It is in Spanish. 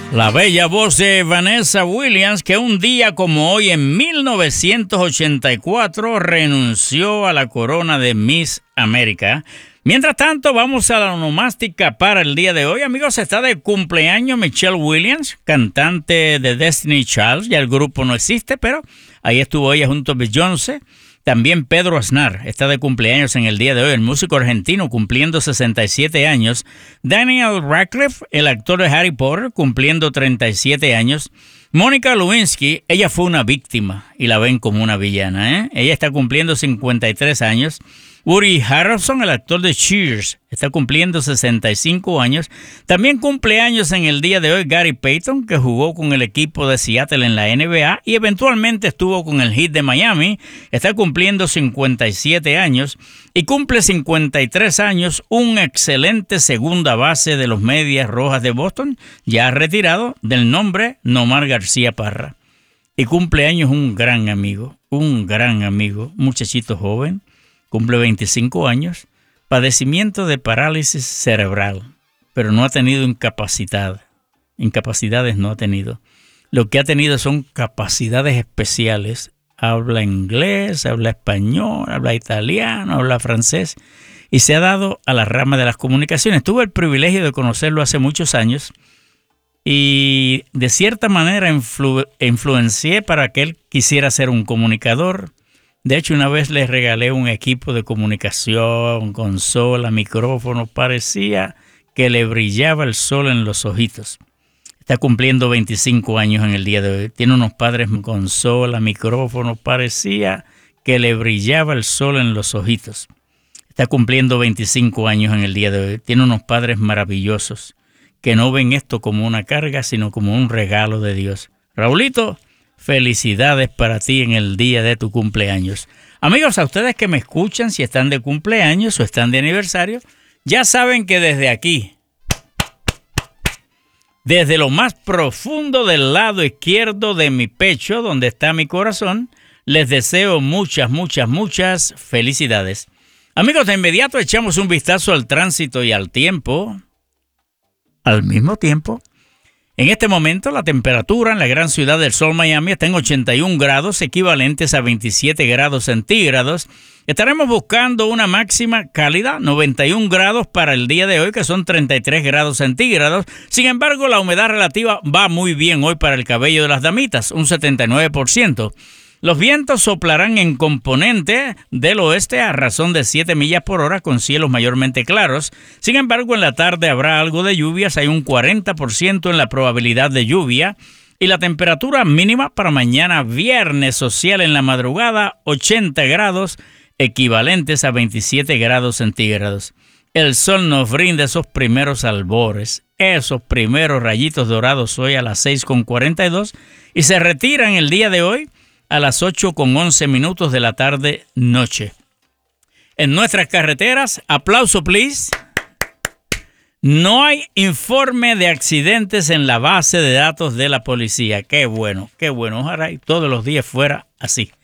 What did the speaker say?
La bella voz de Vanessa Williams, que un día como hoy en 1984 renunció a la corona de Miss América. Mientras tanto, vamos a la onomástica para el día de hoy. Amigos, está de cumpleaños Michelle Williams, cantante de Destiny Child. Ya el grupo no existe, pero ahí estuvo ella junto a Beyoncé. También Pedro Aznar está de cumpleaños en el día de hoy, el músico argentino cumpliendo 67 años. Daniel Radcliffe, el actor de Harry Potter, cumpliendo 37 años. Mónica Lewinsky, ella fue una víctima y la ven como una villana, ¿eh? Ella está cumpliendo 53 años. Woody Harrelson, el actor de Cheers, está cumpliendo 65 años. También cumple años en el día de hoy Gary Payton, que jugó con el equipo de Seattle en la NBA y eventualmente estuvo con el Heat de Miami. Está cumpliendo 57 años y cumple 53 años un excelente segunda base de los Medias Rojas de Boston, ya retirado, del nombre Nomar García Parra. Y cumple años un gran amigo, muchachito joven. Cumple 25 años, padecimiento de parálisis cerebral, pero no ha tenido incapacidad. Incapacidades no ha tenido. Lo que ha tenido son capacidades especiales. Habla inglés, habla español, habla italiano, habla francés y se ha dado a la rama de las comunicaciones. Tuve el privilegio de conocerlo hace muchos años y de cierta manera influencié para que él quisiera ser un comunicador. De hecho, una vez les regalé un equipo de comunicación, consola, micrófono. Parecía que le brillaba el sol en los ojitos. Está cumpliendo 25 años en el día de hoy. Tiene unos padres, consola, micrófono. Parecía que le brillaba el sol en los ojitos. Está cumpliendo 25 años en el día de hoy. Tiene unos padres maravillosos que no ven esto como una carga, sino como un regalo de Dios. Raulito, felicidades para ti en el día de tu cumpleaños. Amigos, a ustedes que me escuchan, si están de cumpleaños o están de aniversario, ya saben que desde aquí, desde lo más profundo del lado izquierdo de mi pecho, donde está mi corazón, les deseo muchas felicidades. Amigos, de inmediato echamos un vistazo al tránsito y al tiempo. Al mismo tiempo, en este momento, la temperatura en la gran ciudad del Sol, Miami, está en 81 grados, equivalentes a 27 grados centígrados. Estaremos buscando una máxima cálida, 91 grados para el día de hoy, que son 33 grados centígrados. Sin embargo, la humedad relativa va muy bien hoy para el cabello de las damitas, un 79%. Los vientos soplarán en componente del oeste a razón de 7 millas por hora con cielos mayormente claros. Sin embargo, en la tarde habrá algo de lluvias, hay un 40% en la probabilidad de lluvia. Y la temperatura mínima para mañana viernes social en la madrugada, 80 grados, equivalentes a 27 grados centígrados. El sol nos brinda esos primeros albores, esos primeros rayitos dorados hoy a las 6:42 y se retiran el día de hoy a las 8:11 de la tarde noche. En nuestras carreteras, aplauso please, no hay informe de accidentes en la base de datos de la policía. Qué bueno, ojalá y todos los días fuera así.